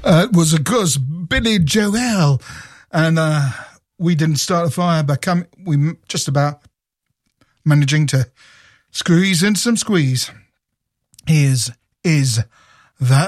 It was, of course, Billy Joel. And we didn't start a fire by we just about managing to squeeze in some squeeze. Is that